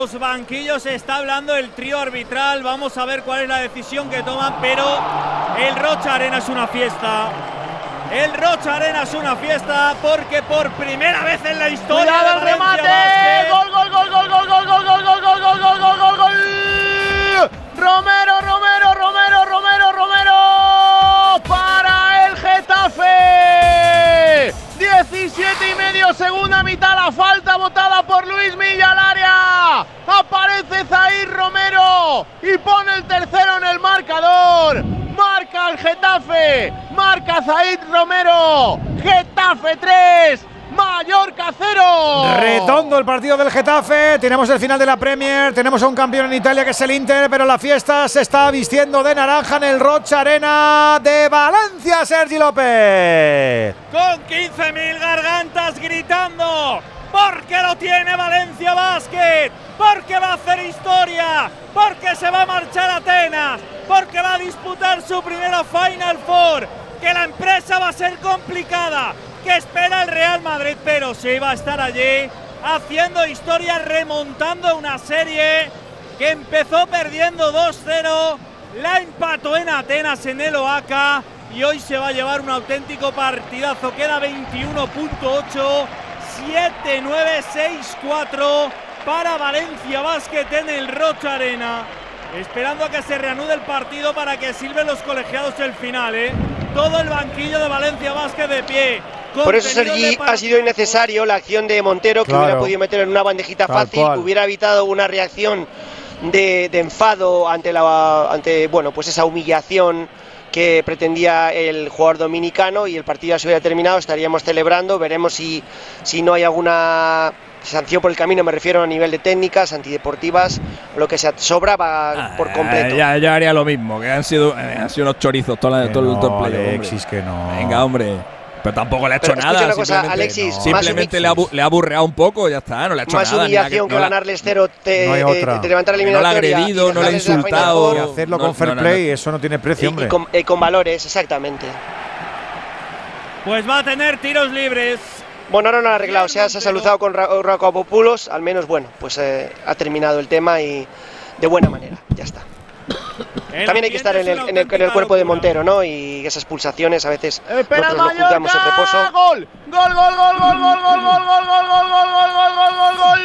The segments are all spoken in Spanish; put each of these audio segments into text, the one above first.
Los banquillos está hablando el trío arbitral, vamos a ver cuál es la decisión que toman, pero el Rocha Arena es una fiesta. El Rocha Arena es una fiesta porque por primera vez en la historia ¡cuidado el remate! ¡Gol, gol, gol, gol, gol, gol, gol, gol, gol, gol, gol, gol, gol, gol, gol! ¡Romero, Romero, Romero, Romero, Romero! ¡Para el Getafe! 17,5, segunda mitad, la falta botada por Luis Milla al área. Aparece Zaid Romero y pone el tercero en el marcador. Marca el Getafe, marca Zaid Romero. Getafe 3, Mallorca 0. Redondo el partido del Getafe. Tenemos el final de la Premier. Tenemos a un campeón en Italia que es el Inter, pero la fiesta se está vistiendo de naranja en el Rocha Arena de Valencia. Sergi López. Con 15.000 gargantas gritando. Porque lo tiene Valencia Basket. Porque va a hacer historia. Porque se va a marchar a Atenas. Porque va a disputar su primera Final Four. Que la empresa va a ser complicada. Que espera el Real Madrid, pero sí va a estar allí haciendo historia, remontando una serie que empezó perdiendo 2-0, la empató en Atenas en el Oaca y hoy se va a llevar un auténtico partidazo. Queda 21.8, 7-9, 6-4 para Valencia Basket en el Rocha Arena, esperando a que se reanude el partido para que sirven los colegiados el final, Todo el banquillo de Valencia Basket de pie. Por eso, Sergi, ha sido innecesario la acción de Montero, que hubiera podido meter en una bandejita fácil, hubiera evitado una reacción de enfado ante bueno, pues esa humillación que pretendía el jugador dominicano, y el partido ya se hubiera terminado, estaríamos celebrando. Veremos si no hay alguna sanción por el camino, me refiero a nivel de técnicas antideportivas, lo que se sobra va por completo. Ya haría lo mismo, que han sido unos chorizos todo el play. Alexis, que no. Venga, hombre. Pero tampoco le ha hecho nada. Una cosa, Alexis, simplemente le ha aburreado un poco, ya está, no le ha hecho más nada. Más humillación que ganarles 0, te levantar el eliminatoria. No le ha agredido, no le ha insultado. Y hacerlo con fair play, eso no tiene precio, hombre. Y con valores, exactamente. Pues va a tener tiros libres. Bueno, ahora no lo ha arreglado, se ha saludado con Rakopoulos, al menos, bueno, pues ha terminado el tema y de buena manera, ya está. También hay que estar en el cuerpo de Montero, ¿no? Y esas pulsaciones a veces nosotros lo juzgamos en reposo. ¡Gol! ¡Gol, gol, gol, gol, gol, gol, gol, gol, gol, gol, gol, gol, gol, gol, gol, gol!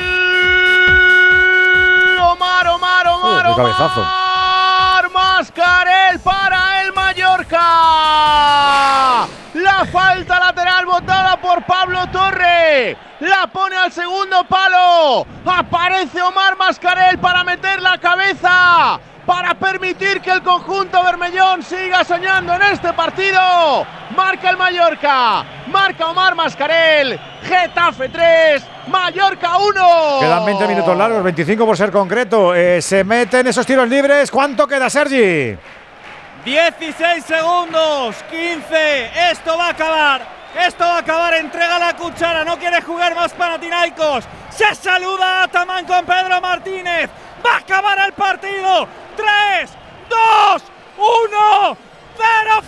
Omar, Omar, Omar, Omar Mascarell para el Mallorca. La falta lateral botada por Pablo Torre. La pone al segundo palo. Aparece Omar Mascarell para meter la cabeza, para permitir que el conjunto bermellón siga soñando en este partido. Marca el Mallorca, marca Omar Mascarell. Getafe 3, Mallorca 1. Quedan 20 minutos largos, 25 por ser concreto. Se meten esos tiros libres. ¿Cuánto queda, Sergi? 16 segundos, 15. Esto va a acabar, entrega la cuchara, no quiere jugar más Panathinaikos. Se saluda Ataman con Pedro Martínez. Va a acabar el partido. 3, 2, 1, 0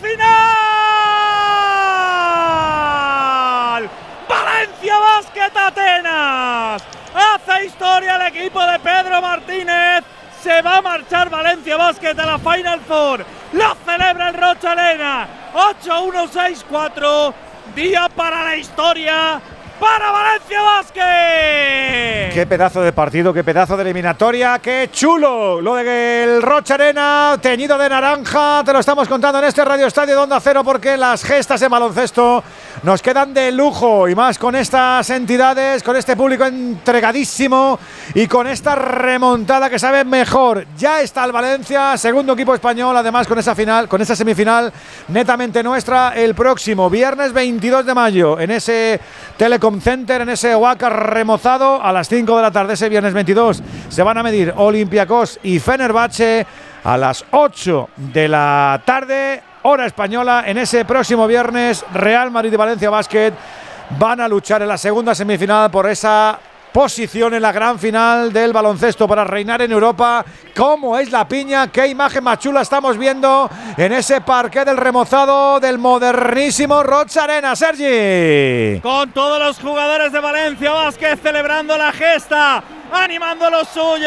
final. Valencia Basket Atenas. Hace historia el equipo de Pedro Martínez. Se va a marchar Valencia Basket a la Final Four. Lo celebra el Rocha Arena. 8-1-6-4. Día para la historia para Valencia Basket. Qué pedazo de partido, qué pedazo de eliminatoria, qué chulo lo del Rocha Arena, teñido de naranja. Te lo estamos contando en este Radio Estadio de Onda Cero, porque las gestas de baloncesto nos quedan de lujo, y más con estas entidades, con este público entregadísimo y con esta remontada que sabe mejor. Ya está el Valencia, segundo equipo español, además con esa semifinal netamente nuestra, el próximo viernes 22 de mayo en ese Telecom Center, en ese Oaca remozado, a las 5 de la tarde. Ese viernes 22 se van a medir Olympiacos y Fenerbahce a las 8 de la tarde, hora española. En ese próximo viernes, Real Madrid y Valencia Basket van a luchar en la segunda semifinal por esa posición en la gran final del baloncesto para reinar en Europa. ¿Cómo es la piña? ¿Qué imagen más chula estamos viendo en ese parqué del remozado del modernísimo Rocha Arena, Sergi? Con todos los jugadores de Valencia Basket celebrando la gesta animando a los suyos.